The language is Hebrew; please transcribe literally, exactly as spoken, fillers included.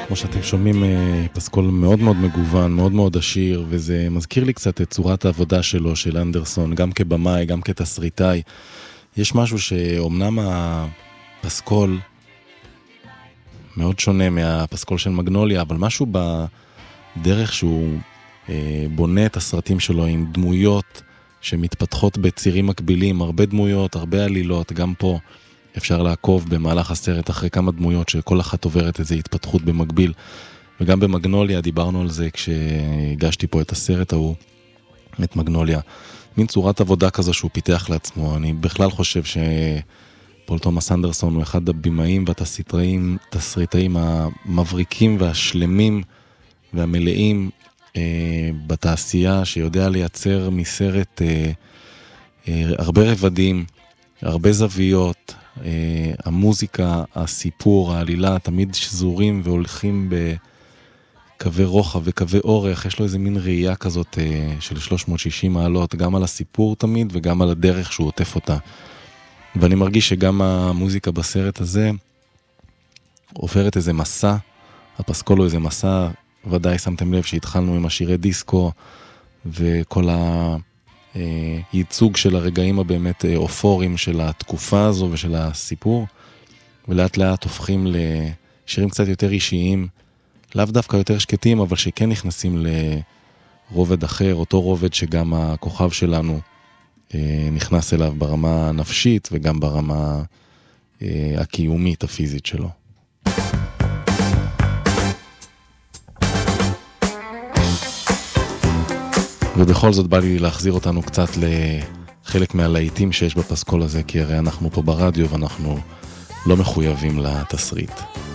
כמו שאתם שומעים, פסקול מאוד מאוד מגוון, מאוד מאוד עשיר, וזה מזכיר לי קצת את צורת העבודה שלו, של אנדרסון, גם כבמאי, גם כתסריטאי. יש משהו שאומנם הפסקול מאוד שונה מהפסקול של מגנוליה, אבל משהו בדרך שהוא בונה את הסרטים שלו עם דמויות שמתפתחות בצירים מקבילים, הרבה דמויות, הרבה עלילות, גם פה אפשר לעקוב במהלך הסרט אחרי כמה דמויות שכל אחת עוברת איזו התפתחות במקביל. וגם במגנוליה דיברנו על זה כשהגשתי פה את הסרט ההוא, את מגנוליה. מין צורת עבודה כזו שהוא פיתח לעצמו. אני בכלל חושב שפול תומאס אנדרסון הוא אחד הבימאים והתסריטאים, תסריטאים המבריקים והשלמים והמלאים אה, בתעשייה, שיודע לייצר מסרט אה, אה, הרבה רבדים, הרבה זוויות, Uh, המוזיקה, הסיפור, העלילה, תמיד שזורים והולכים בקווי רוחב וקווי אורך. יש לו איזה מין ראייה כזאת uh, של שלוש מאות ושישים מעלות, גם על הסיפור תמיד וגם על הדרך שהוא עוטף אותה. ואני מרגיש שגם המוזיקה בסרט הזה עוברת איזה מסע, הפסקול הוא איזה מסע, ודאי שמתם לב שהתחלנו עם השירי דיסקו וכל ה... ייצוג של הרגעים הבאמת אופוריים של התקופה הזו ושל הסיפור, ולאט לאט הופכים לשירים קצת יותר אישיים, לאו דווקא יותר שקטים, אבל שכן נכנסים לרובד אחר, אותו רובד שגם הכוכב שלנו נכנס אליו ברמה הנפשית וגם ברמה הקיומית הפיזית שלו. ובכל זאת בא לי להחזיר אותנו קצת לחלק מהלהיטים שיש בפסקול הזה, כי הרי אנחנו פה ברדיו ואנחנו לא מחויבים לתסריט.